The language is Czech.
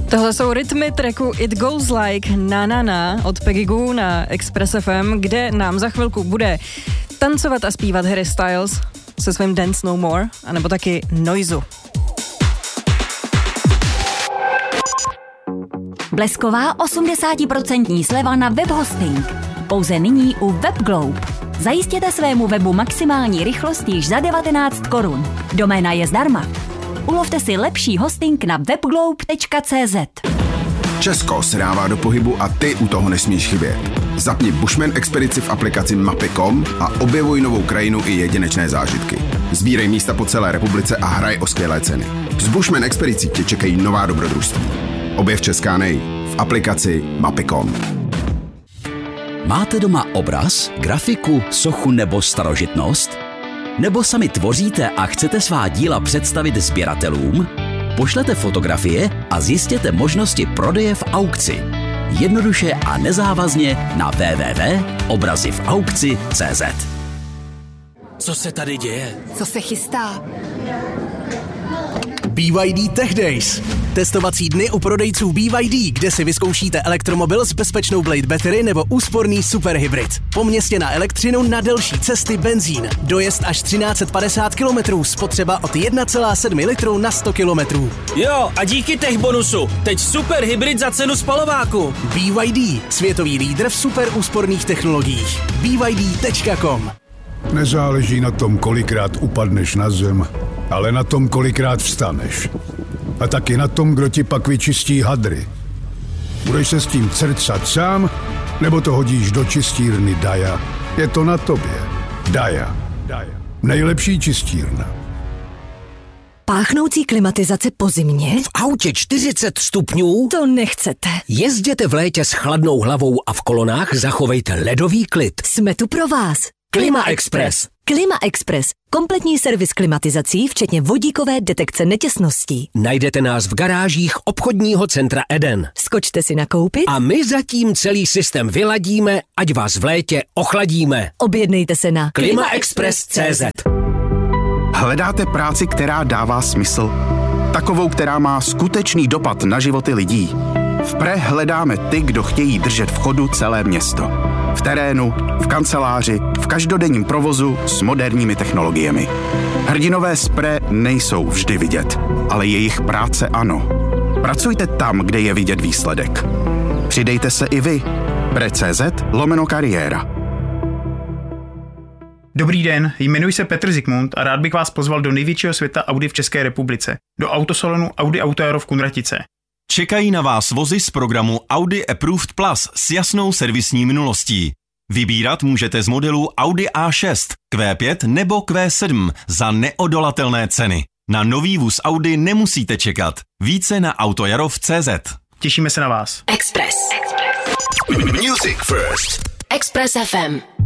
Tohle jsou rytmy tracku It Goes Like Na Na Na od Peggy Gou na Express FM, kde nám za chvilku bude tancovat a zpívat Harry Styles se svým Dance No More, anebo taky Noizu. Blesková 80% sleva na webhosting. Pouze nyní u WebGlobe. Zajistěte svému webu maximální rychlost již za 19 korun. Doména je zdarma. Ulovte si lepší hosting na webglobe.cz. Česko se dává do pohybu a ty u toho nesmíš chybět. Zapni Bushman expedici v aplikaci Mapy.com a objevuj novou krajinu i jedinečné zážitky. Sbírej místa po celé republice a hraj o skvělé ceny. S Bushman expedicí tě čekají nová dobrodružství. Objev Česká nej v aplikaci Mapy.com. Máte doma obraz, grafiku, sochu nebo starožitnost? Nebo sami tvoříte a chcete svá díla představit sběratelům? Pošlete fotografie a zjistěte možnosti prodeje v aukci. Jednoduše a nezávazně na www.obrazivaukci.cz. Co se tady děje? Co se chystá? BYD Tech Days. Testovací dny u prodejců BYD, kde si vyzkoušíte elektromobil s bezpečnou Blade Battery nebo úsporný superhybrid. Po městě na elektřinu, na delší cesty benzín. Dojezd až 1350 km, spotřeba od 1,7 litru na 100 km. Jo, a díky tech bonusu. Teď superhybrid za cenu spalováku. BYD, světový lídr v super úsporných technologiích. BYD.com. Nezáleží na tom, kolikrát upadneš na zem, ale na tom, kolikrát vstaneš. A taky na tom, kdo ti pak vyčistí hadry. Budeš se s tím crcat sám, nebo to hodíš do čistírny Daja? Je to na tobě. Daja. Nejlepší čistírna. Páchnoucí klimatizace po zimě? V autě 40 stupňů? To nechcete. Jezděte v létě s chladnou hlavou a v kolonách zachovejte ledový klid. Jsme tu pro vás. Klima Express. Klima Express. Kompletní servis klimatizací, včetně vodíkové detekce netěsností. Najdete nás v garážích obchodního centra Eden. Skočte si nakoupit a my zatím celý systém vyladíme, ať vás v létě ochladíme. Objednejte se na klimaexpress.cz. Hledáte práci, která dává smysl? Takovou, která má skutečný dopad na životy lidí? V Pre hledáme ty, kdo chtějí držet v chodu celé město. V terénu, v kanceláři, v každodenním provozu s moderními technologiemi. Hrdinové z Pre nejsou vždy vidět, ale jejich práce ano. Pracujte tam, kde je vidět výsledek. Přidejte se i vy. Pre.cz/kariéra. Dobrý den, jmenuji se Petr Zikmund a rád bych vás pozval do největšího světa Audi v České republice, do autosalonu Audi Auto Aero v Kunratice. Čekají na vás vozy z programu Audi Approved Plus s jasnou servisní minulostí. Vybírat můžete z modelů Audi A6, Q5 nebo Q7 za neodolatelné ceny. Na nový vůz Audi nemusíte čekat. Více na autojarov.cz. Těšíme se na vás. Express. Music First. Express FM.